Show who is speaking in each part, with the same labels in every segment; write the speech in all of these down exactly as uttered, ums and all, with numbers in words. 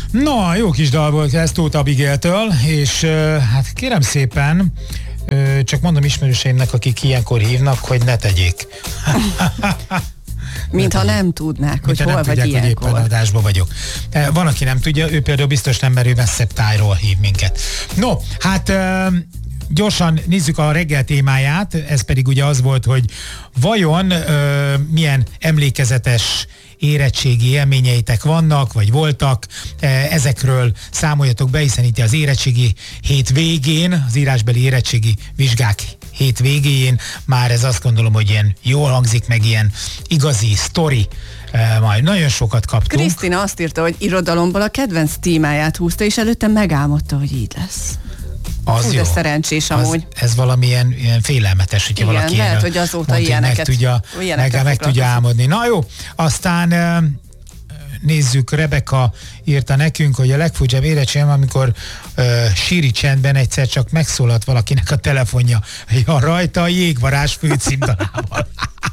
Speaker 1: No, jó kis dal volt ez Tóth Abigailtől, és hát kérem szépen, csak mondom ismerőseimnek, akik ilyenkor hívnak, hogy ne tegyék.
Speaker 2: Mintha nem tudnák, hogy hol
Speaker 1: nem
Speaker 2: vagy
Speaker 1: tudják,
Speaker 2: ilyenkor.
Speaker 1: Hogy éppen adásban vagyok. Van, aki nem tudja, ő például biztos nem, mert ő messzebb tájról hív minket. No, hát gyorsan nézzük a reggel témáját, ez pedig ugye az volt, hogy vajon ö, milyen emlékezetes érettségi élményeitek vannak, vagy voltak, ezekről számoljatok be, hiszen itt az érettségi hét végén, az írásbeli érettségi vizsgák hét végén már ez azt gondolom, hogy ilyen jól hangzik, meg ilyen igazi sztori, majd nagyon sokat kaptunk.
Speaker 2: Krisztina azt írta, hogy irodalomból a kedvenc témáját húzta, és előtte megálmodta, hogy így lesz.
Speaker 1: Az
Speaker 2: Hú,
Speaker 1: jó.
Speaker 2: de szerencsés amúgy.
Speaker 1: Az, ez valamilyen ilyen félelmetes, hogyha
Speaker 2: igen,
Speaker 1: valaki
Speaker 2: lehet,
Speaker 1: ilyen,
Speaker 2: hogy azóta
Speaker 1: mond,
Speaker 2: ilyeneket,
Speaker 1: meg tudja, meg, meg tudja álmodni. Na jó, aztán nézzük, Rebeka írta nekünk, hogy a legfurcsább érettségem, amikor uh, síri csendben egyszer csak megszólalt valakinek a telefonja, ja, rajta a Jégvarázs főcímdalával.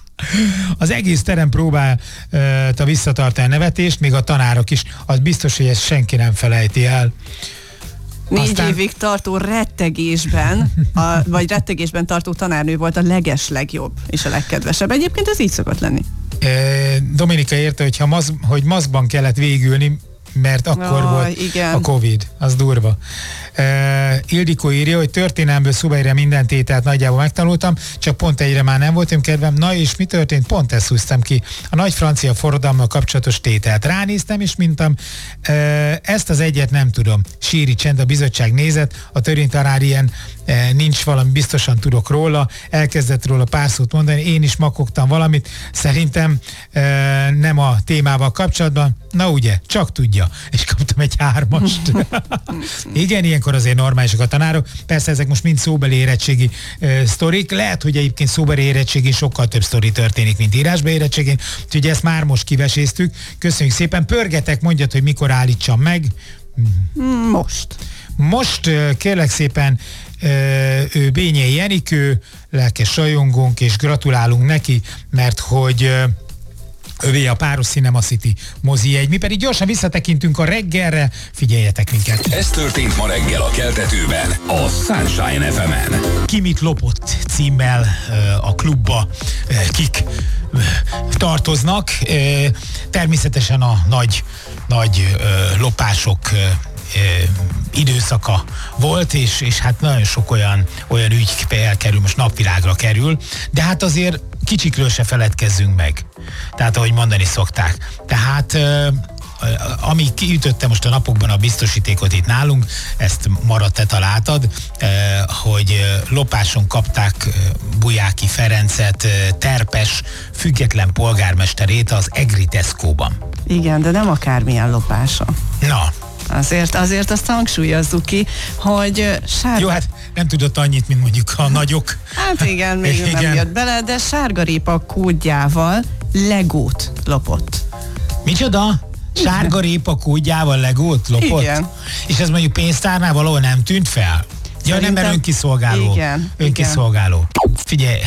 Speaker 1: Az egész terem próbálta visszatartani a nevetést, még a tanárok is. Az biztos, hogy ezt senki nem felejti el.
Speaker 2: Négy
Speaker 1: Aztán...
Speaker 2: évig tartó rettegésben, a, vagy rettegésben tartó tanárnő volt a leges legjobb és a legkedvesebb. Egyébként ez így szokott lenni.
Speaker 1: E, Dominika érte, hogy, ha maz, hogy maszkban kellett végülni, mert akkor oh, volt igen. a Covid. Az durva. Uh, Ildikó írja, hogy történelmből szubaira minden tételt nagyjából megtanultam, csak pont egyre már nem voltam kedvem. Na és mi történt? Pont ezt húztam ki. A nagy francia forradalommal kapcsolatos tételt. Ránéztem, és mintam, uh, ezt az egyet nem tudom. Síri csend, a bizottság nézett, a törvénytanár ilyen uh, nincs valami, biztosan tudok róla, elkezdett róla pár szót mondani, én is makogtam valamit, szerintem uh, nem a témával kapcsolatban. Na ugye, csak tudja. És kaptam egy hármast. Igen, ilyenkor azért normálisak a tanárok. Persze ezek most mind szóbeli érettségi uh, sztorik. Lehet, hogy egyébként szóbeli érettségi sokkal több sztori történik, mint írásbeli érettségén. Úgyhogy ezt már most kiveséztük. Köszönjük szépen. Pörgetek, mondjad, hogy mikor állítsam meg.
Speaker 2: Most.
Speaker 1: Most uh, kérlek szépen uh, ő Bényei Jenikő, lelkes rajongónk, és gratulálunk neki, mert hogy uh, övé a Páros Cinema City mozi jegy. Mi pedig gyorsan visszatekintünk a reggelre, figyeljetek minket.
Speaker 3: Ez történt ma reggel a Keltetőben, a Sunshine ef emen.
Speaker 1: Ki mit lopott címmel a klubba kik tartoznak. Természetesen a nagy, nagy lopások időszaka volt, és, és hát nagyon sok olyan, olyan ügy elkerül, most napvilágra kerül, de hát azért kicsikről se feledkezzünk meg. Tehát ahogy mondani szokták. Tehát ami kiütötte most a napokban a biztosítékot itt nálunk, ezt maradt, te találtad, hogy lopáson kapták Bujáki Ferencet, Terpes független polgármesterét az Egri Tesco-ban.
Speaker 2: Igen, de nem akármilyen lopása.
Speaker 1: Na,
Speaker 2: Azért, azért azt hangsúlyozzuk ki, hogy sárga...
Speaker 1: Jó, hát nem tudott annyit, mint mondjuk a nagyok.
Speaker 2: Hát igen, még igen. nem jött bele, de sárgarépa kódjával legót lopott.
Speaker 1: Micsoda? Sárgarépa kódjával legót lopott?
Speaker 2: Igen.
Speaker 1: És ez mondjuk pénztárnál valahol nem tűnt fel? Ja, nem, mert önkiszolgáló.
Speaker 2: Igen.
Speaker 1: Önkiszolgáló. Igen. Figyelj,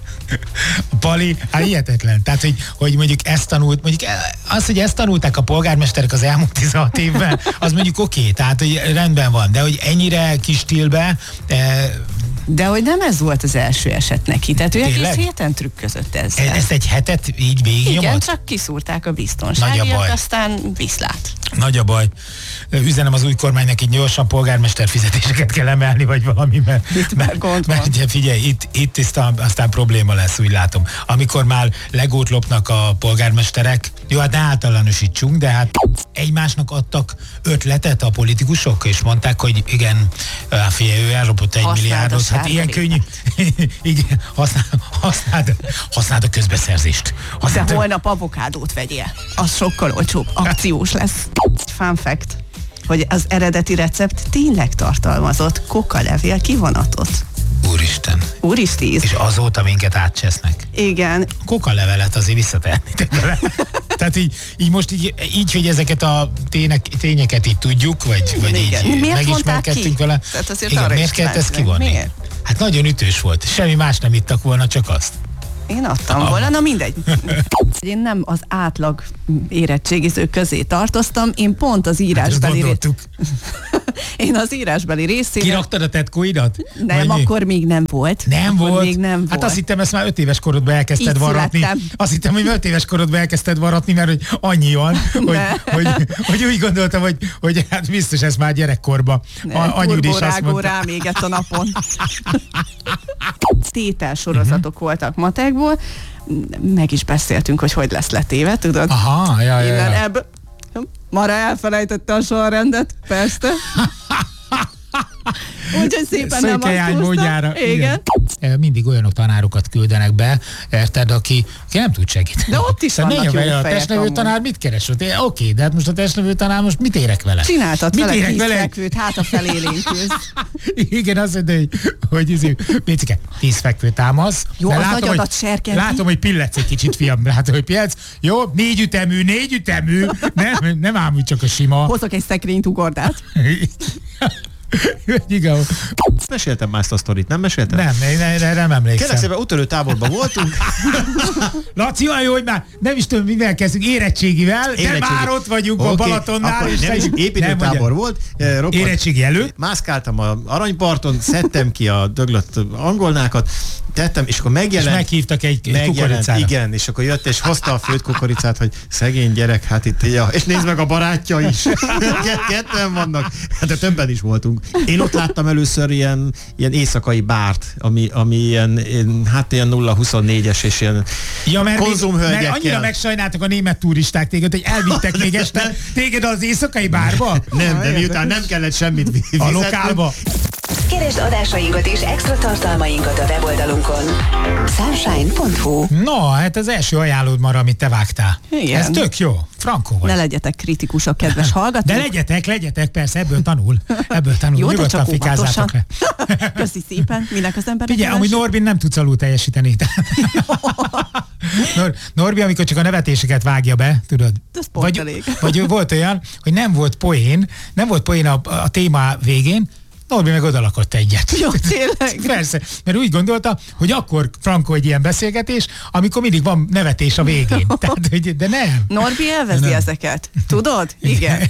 Speaker 1: Pali, hát hihetetlen. Tehát, hogy, hogy mondjuk ezt tanult, mondjuk az, hogy ezt tanulták a polgármesterek az elmúlt tizenhat évben, az mondjuk oké, okay, tehát, hogy rendben van, de hogy ennyire kis stílbe... Eh,
Speaker 2: de hogy nem ez volt az első eset neki, tehát ő egész héten trükközött ezzel.
Speaker 1: Ezt egy hetet így végignyomott?
Speaker 2: Igen, csak kiszúrták a biztonságiak, aztán viszlát.
Speaker 1: Nagy a baj. Üzenem az új kormánynak, így gyorsan polgármester fizetéseket kell emelni, vagy valami, mert,
Speaker 2: itt
Speaker 1: mert,
Speaker 2: mert,
Speaker 1: mert figyelj, itt, itt aztán, aztán probléma lesz, úgy látom. Amikor már legót lopnak a polgármesterek, jó, hát ne általánosítsunk, de hát egymásnak adtak ötletet a politikusok, és mondták, hogy igen, figyelj, ő elropott egy
Speaker 2: használd
Speaker 1: milliárdot, hát ilyen könnyű, igen, használd, használd, használd a közbeszerzést.
Speaker 2: Használd de a... holnap avokádót vegyél, az sokkal olcsóbb, akciós lesz. Fun fact, hogy az eredeti recept tényleg tartalmazott kokalevél kivonatot.
Speaker 1: Úristen.
Speaker 2: Úristen.
Speaker 1: És azóta minket átcsesznek.
Speaker 2: Igen.
Speaker 1: Kokalevelet azért visszatehetni. Tehát így, így most így, így, hogy ezeket a tények, tényeket így tudjuk, vagy, vagy így megismerkedtünk vele.
Speaker 2: Tehát azért
Speaker 1: igen, miért kellett ezt kivonni? Miért? Hát nagyon ütős volt. Semmi más nem ittak volna, csak azt.
Speaker 2: Én adtam ah. volna, na mindegy. Én nem az átlag érettségizők közé tartoztam, én pont az írásbeli...
Speaker 1: Hát,
Speaker 2: én az írásbeli részére...
Speaker 1: Kiraktad a tetkóidat?
Speaker 2: Nem, Vagy akkor mi? még nem volt.
Speaker 1: Nem
Speaker 2: akkor
Speaker 1: volt?
Speaker 2: Még nem
Speaker 1: hát
Speaker 2: volt.
Speaker 1: azt hittem, ezt már öt éves korodban elkezdted
Speaker 2: Így
Speaker 1: varratni.
Speaker 2: születtem.
Speaker 1: Azt hittem, hogy öt éves korodban elkezdted varratni, mert hogy annyi van, hogy, hogy, hogy úgy gondoltam, hogy, hogy hát biztos ez már gyerekkorban.
Speaker 2: Anyud is azt mondta. Rám égett a napon. Tételsorozatok uh-huh. voltak matekból, meg is beszéltünk, hogy hogy lesz letéve, tudod?
Speaker 1: Aha, ja, ja, ja.
Speaker 2: Ebből... Mara elfelejtette a sorrendet, persze. Úgyhogy szépen nem azt húztam. Igen.
Speaker 1: Igen. Mindig olyanok tanárokat küldenek be, érted, aki, aki nem tud segíteni.
Speaker 2: De ott is
Speaker 1: szóval
Speaker 2: vannak jó fejek.
Speaker 1: A testnevő tanár mit keres? Oké, okay, de hát most a testnevő tanár most mit érek vele?
Speaker 2: Csináltad mit vele tíz fekvőt, hát a felélénkülsz.
Speaker 1: Igen, azt mondja, hogy, hogy izé, Pécike, tíz fekvő támasz.
Speaker 2: Jó, az látom, agyadat serkenti.
Speaker 1: Látom, hogy pilletsz egy kicsit, fiam. Látom, hogy pilletsz. Jó, négy ütemű, négy ütemű. Nem, nem ám úgy csak a sima.
Speaker 2: Hozok egy szekrényt ugordát.
Speaker 1: Igen.
Speaker 4: Meséltem már ezt a sztorit, nem meséltem?
Speaker 1: Nem, nem, nem, nem emlékszem.
Speaker 4: Kérlek szépen, úttörő táborban voltunk.
Speaker 1: Laci, olyan jó, hogy már nem is tudom, mivel kezdünk, érettségivel, Érettségi. de már ott vagyunk okay, a Balatonnál. És
Speaker 4: nem is építőtábor volt.
Speaker 1: Roppant, érettségi előtt.
Speaker 4: Mászkáltam a aranyparton, szedtem ki a döglött angolnákat, tettem, és akkor megjelent.
Speaker 1: És meghívtak egy kukoricára.
Speaker 4: Igen, és akkor jött, és hozta a főtt kukoricát, hogy szegény gyerek, hát itt, ja, és nézd meg a barátja is. Ketten vannak. Hát de többen is voltunk. Én ott láttam először ilyen, ilyen éjszakai bárt, ami, ami ilyen, hát ilyen nulla huszonnégyes és ilyen
Speaker 1: ja, mert
Speaker 4: konzumhölgyekkel.
Speaker 1: Mert annyira megsajnáltak a német turisták téged, hogy elvittek még este téged az éjszakai bárba?
Speaker 4: Nem, de miután nem kellett semmit fizetni.
Speaker 1: A lokálba?
Speaker 5: Keresd adásainkat és extra tartalmainkat a weboldalunkon. sunshine pont hu.
Speaker 1: No, hát az első ajánlód már, amit te vágtál.
Speaker 2: Igen.
Speaker 1: Ez tök jó. Frankó vagy.
Speaker 2: Ne legyetek kritikusok, kedves hallgatók.
Speaker 1: De legyetek, legyetek, persze, ebből tanul. Ebből tanul.
Speaker 2: Jó, de csak
Speaker 1: óvatosan.
Speaker 2: Köszi szépen, minek az ember.
Speaker 1: Figyelj, amúgy Norbin nem tudsz alul teljesíteni. Nor, Norbi, amikor csak a nevetéseket vágja be, tudod?
Speaker 2: Vagy,
Speaker 1: vagy volt olyan, hogy nem volt poén, nem volt poén a, a téma végén, Norbi meg odalakott egyet.
Speaker 2: Jó, tényleg?
Speaker 1: Persze, mert úgy gondolta, hogy akkor frankó egy ilyen beszélgetés, amikor mindig van nevetés a végén. Tehát, hogy, de nem.
Speaker 2: Norbi elvezi nem. ezeket. Tudod? Igen.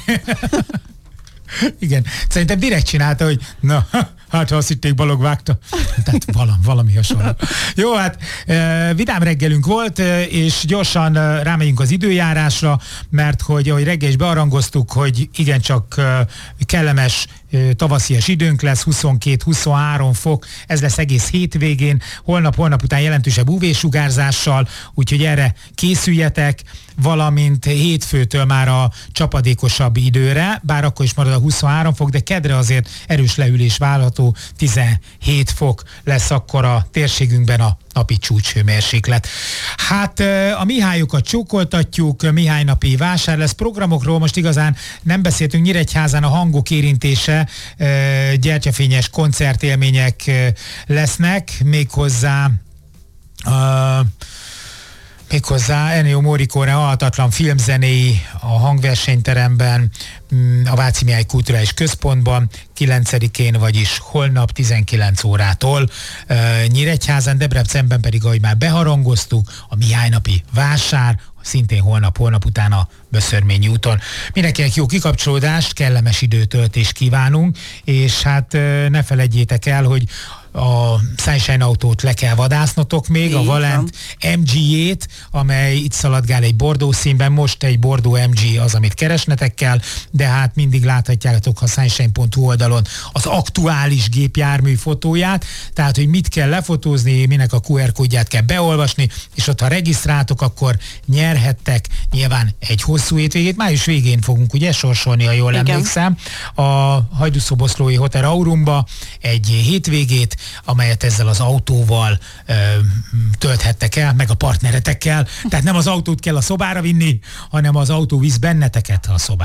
Speaker 1: Igen. Szerintem direkt csinálta, hogy na, hát ha azt hitték, Balog vágta. Tehát valami, valami hasonló. Jó, hát vidám reggelünk volt, és gyorsan rámegyünk az időjárásra, mert hogy ahogy reggel is bearangoztuk, hogy igencsak kellemes tavaszias időnk lesz, huszonkét-huszonhárom fok, ez lesz egész hétvégén, holnap-holnap után jelentősebb ú vé-sugárzással, úgyhogy erre készüljetek, valamint hétfőtől már a csapadékosabb időre, bár akkor is marad a huszonhárom fok, de kedre azért erős leülés várható, tizenhét fok lesz akkor a térségünkben a napi csúcshőmérséklet. Hát a Mihályokat csókoltatjuk, Mihály napi vásár lesz. Programokról most igazán nem beszéltünk, Nyíregyházán a hangok érintése, gyertyafényes koncertélmények lesznek, méghozzá uh, méghozzá Ennio Morricone halhatatlan filmzenéi a hangversenyteremben, a Váci Mihály Kulturális Központban kilencedikén, vagyis holnap tizenkilenc órától Nyíregyházán, Debrecenben pedig, ahogy már beharangoztuk, a Mihály napi vásár, szintén holnap, holnap után a Böszörményi úton. Mindenkinek jó kikapcsolódást, kellemes időtöltést kívánunk, és hát ne felejtjétek el, hogy a Sunshine autót le kell vadásznotok még, a Valent em gé-jét, amely itt szaladgál egy bordó színben, most egy bordó em gé az, amit keresnetek kell, de hát mindig láthatjátok a sunshine pont hu oldalon az aktuális gépjármű fotóját, tehát, hogy mit kell lefotózni, minek a kú er kódját kell beolvasni, és ott ha regisztráltok, akkor nyerhettek nyilván egy hosszú hétvégét, május végén fogunk ugye sorsolni, ha jól
Speaker 2: Igen.
Speaker 1: emlékszem, a Hajdúszoboszlói Hotel Aurumba egy hétvégét, amelyet ezzel az autóval ö, tölthettek el, meg a partneretekkel. Tehát nem az autót kell a szobára vinni, hanem az autó visz benneteket a szobára.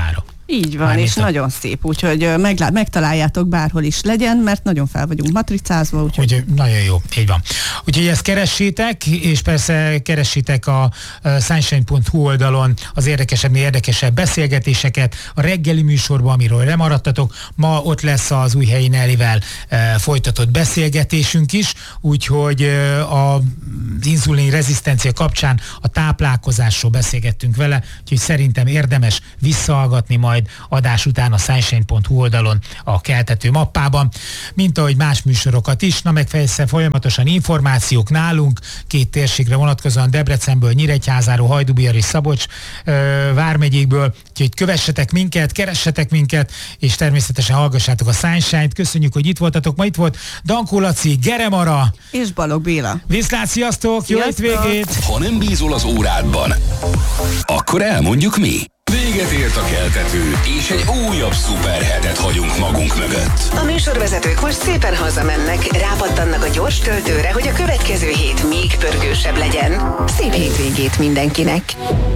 Speaker 2: Így van, és a... nagyon szép, úgyhogy meglá- megtaláljátok bárhol is legyen, mert nagyon fel vagyunk matricázva. Úgyhogy...
Speaker 1: Úgyhogy nagyon jó, így van. Úgyhogy ezt keressétek, és persze keressétek a sunshine pont hu oldalon az érdekesebb, érdekesebb beszélgetéseket, a reggeli műsorban, amiről lemaradtatok. Ma ott lesz az Újhelyi Nellivel e, folytatott beszélgetésünk is, úgyhogy e, az inzulin rezisztencia kapcsán a táplálkozásról beszélgettünk vele, úgyhogy szerintem érdemes visszahallgatni majd adás után a sunshine pont hu oldalon a keltető mappában, mint ahogy más műsorokat is. Na meg persze folyamatosan információk nálunk, két térségre vonatkozóan, Debrecenből, Nyíregyházáról, Hajdúbihar és Szabolcs vármegyékből, úgyhogy kövessetek minket, keressetek minket, és természetesen hallgassátok a Sunshine-t. Köszönjük, hogy itt voltatok. Ma itt volt Dankó Laci, Geremara
Speaker 2: és Balogh Béla.
Speaker 1: Viszlát, sziasztok, jó hétvégét!
Speaker 3: Ha nem bízol az órádban, akkor elmondjuk mi. Véget ért a keltető, és egy újabb szuperhetet hagyunk magunk mögött.
Speaker 5: A műsorvezetők most szépen hazamennek, rápattannak a gyors töltőre, hogy a következő hét még pörgősebb legyen. Szép hétvégét mindenkinek!